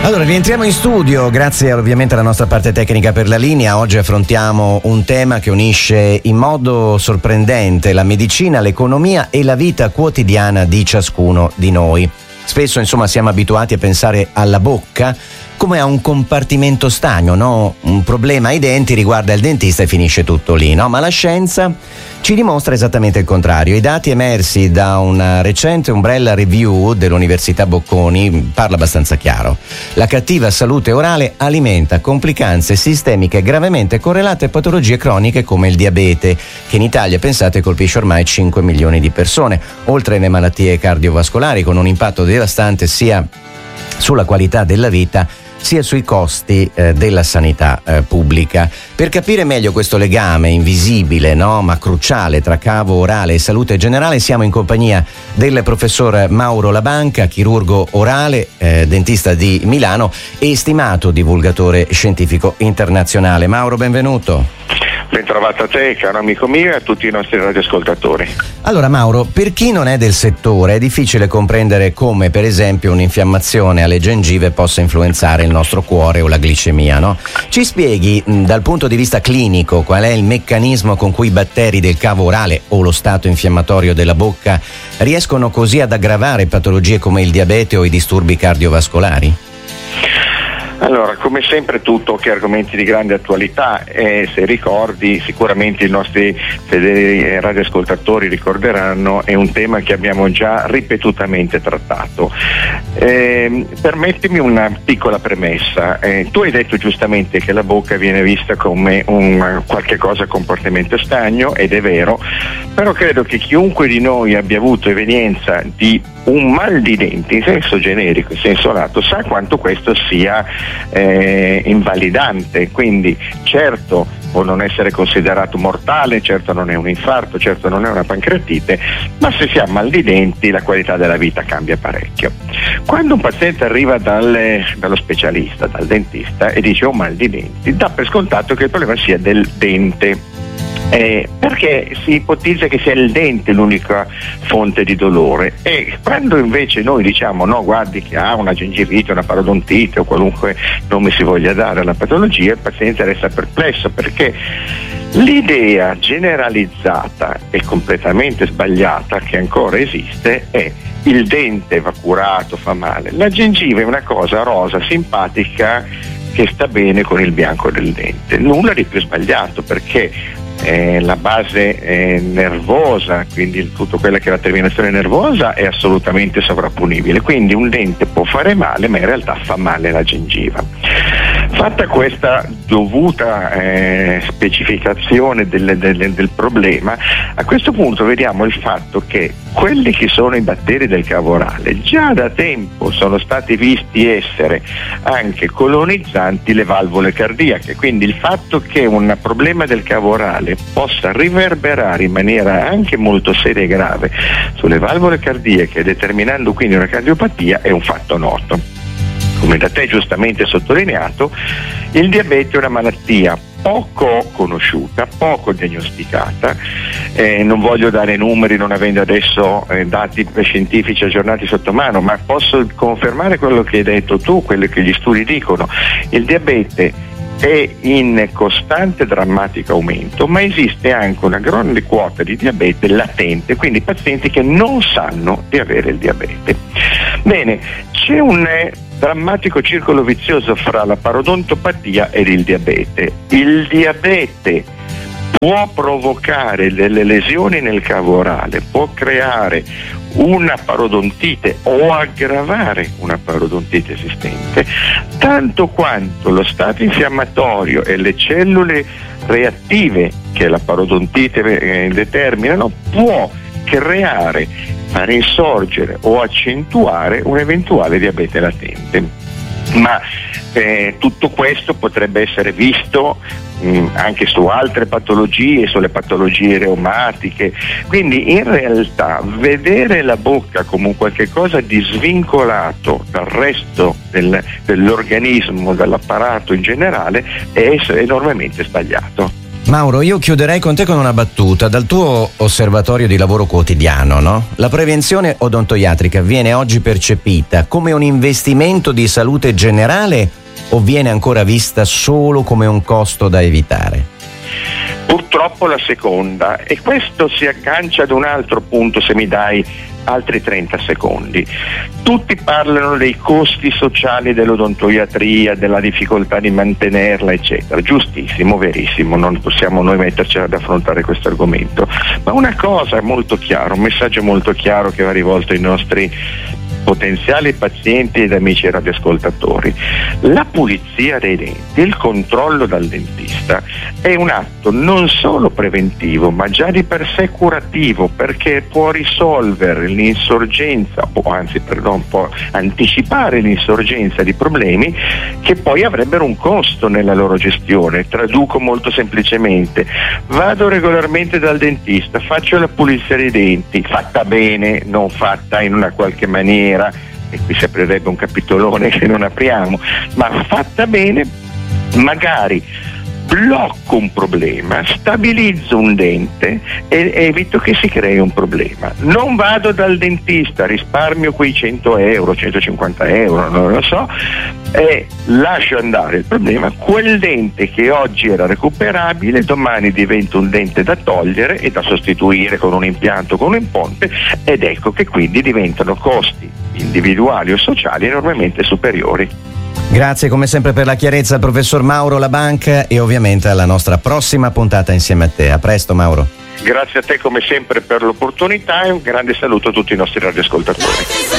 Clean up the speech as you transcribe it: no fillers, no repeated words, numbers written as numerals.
Allora, rientriamo in studio, grazie ovviamente alla nostra parte tecnica per la linea. Oggi affrontiamo un tema che unisce in modo sorprendente la medicina, l'economia e la vita quotidiana di ciascuno di noi. Spesso, insomma, siamo abituati a pensare alla bocca come a un compartimento stagno, no? Un problema ai denti riguarda il dentista e finisce tutto lì, no? Ma la scienza ci dimostra esattamente il contrario. I dati emersi da una recente Umbrella Review dell'Università Bocconi parla abbastanza chiaro. La cattiva salute orale alimenta complicanze sistemiche gravemente correlate a patologie croniche come il diabete, che in Italia, pensate, colpisce ormai 5 milioni di persone, oltre alle malattie cardiovascolari, con un impatto devastante sia sulla qualità della vita sia sui costi della sanità pubblica. Per capire meglio questo legame invisibile, no, ma cruciale tra cavo orale e salute generale, siamo in compagnia del professor Mauro Labanca, chirurgo orale, dentista di Milano e stimato divulgatore scientifico internazionale. Mauro, benvenuto. Ben trovato a te, caro amico mio, e a tutti i nostri radioascoltatori. Allora, Mauro, per chi non è del settore è difficile comprendere come, per esempio, un'infiammazione alle gengive possa influenzare il nostro cuore o la glicemia, no? Ci spieghi dal punto di vista clinico qual è il meccanismo con cui i batteri del cavo orale o lo stato infiammatorio della bocca riescono così ad aggravare patologie come il diabete o i disturbi cardiovascolari? Allora, come sempre tutto che argomenti di grande attualità e se ricordi, sicuramente i nostri fedeli radioascoltatori ricorderanno, è un tema che abbiamo già ripetutamente trattato. Permettimi una piccola premessa. Tu hai detto giustamente che la bocca viene vista come un qualche cosa comportamento stagno, ed è vero, però credo che chiunque di noi abbia avuto evenienza di un mal di denti in senso generico, in senso lato, sa quanto questo sia invalidante. Quindi certo può non essere considerato mortale, certo non è un infarto, certo non è una pancreatite, ma se si ha mal di denti la qualità della vita cambia parecchio. Quando un paziente arriva dallo specialista, dal dentista, e dice ho mal di denti, dà per scontato che il problema sia del dente. Perché si ipotizza che sia il dente l'unica fonte di dolore, e quando invece noi diciamo no, guardi che ha una gengivite, una parodontite o qualunque nome si voglia dare alla patologia, il paziente resta perplesso, perché l'idea generalizzata e completamente sbagliata che ancora esiste è il dente va curato, fa male. La gengiva è una cosa rosa, simpatica, che sta bene con il bianco del dente. Nulla di più sbagliato, perché la base nervosa, quindi tutto quella che è la terminazione nervosa, è assolutamente sovrapponibile. Quindi un dente può fare male, ma in realtà fa male la gengiva. Fatta questa dovuta specificazione del problema, a questo punto vediamo il fatto che quelli che sono i batteri del cavo orale già da tempo sono stati visti essere anche colonizzanti le valvole cardiache. Quindi il fatto che un problema del cavo orale possa riverberare in maniera anche molto seria e grave sulle valvole cardiache, determinando quindi una cardiopatia, è un fatto noto. Come da te giustamente sottolineato, il diabete è una malattia poco conosciuta, poco diagnosticata. Non voglio dare numeri non avendo adesso dati scientifici aggiornati sotto mano, ma posso confermare quello che hai detto tu, quello che gli studi dicono. Il diabete è in costante drammatico aumento, ma esiste anche una grande quota di diabete latente, quindi pazienti che non sanno di avere il diabete. Bene, c'è un drammatico circolo vizioso fra la parodontopatia ed il diabete. Il diabete può provocare delle lesioni nel cavo orale, può creare una parodontite o aggravare una parodontite esistente, tanto quanto lo stato infiammatorio e le cellule reattive che la parodontite determinano può creare, fare insorgere o accentuare un eventuale diabete latente. Ma tutto questo potrebbe essere visto anche su altre patologie, sulle patologie reumatiche. Quindi in realtà vedere la bocca come un qualche cosa di svincolato dal resto dell'organismo, dall'apparato in generale, è enormemente sbagliato. Mauro, io chiuderei con te con una battuta. Dal tuo osservatorio di lavoro quotidiano, no? La prevenzione odontoiatrica viene oggi percepita come un investimento di salute generale o viene ancora vista solo come un costo da evitare? Purtroppo la seconda, e questo si aggancia ad un altro punto, se mi dai altri 30 secondi. Tutti parlano dei costi sociali dell'odontoiatria, della difficoltà di mantenerla, eccetera. Giustissimo, verissimo, non possiamo noi metterci ad affrontare questo argomento. Ma una cosa è molto chiara, un messaggio molto chiaro che va rivolto ai nostri potenziali pazienti ed amici radioascoltatori: la pulizia dei denti, il controllo dal dentista è un atto non solo preventivo ma già di per sé curativo, perché può risolvere l'insorgenza può anticipare l'insorgenza di problemi che poi avrebbero un costo nella loro gestione. Traduco molto semplicemente: vado regolarmente dal dentista, faccio la pulizia dei denti, fatta bene, non fatta in una qualche maniera, e qui si aprirebbe un capitolone che non apriamo, ma fatta bene, magari blocco un problema, stabilizzo un dente e evito che si crei un problema. Non vado dal dentista, risparmio quei 100 euro, 150 euro, non lo so, e lascio andare il problema. Quel dente che oggi era recuperabile domani diventa un dente da togliere e da sostituire con un impianto, con un ponte, ed ecco che quindi diventano costi individuali o sociali enormemente superiori. Grazie come sempre per la chiarezza al professor Mauro Labanc e ovviamente alla nostra prossima puntata insieme a te. A presto, Mauro. Grazie a te come sempre per l'opportunità e un grande saluto a tutti i nostri radioascoltatori.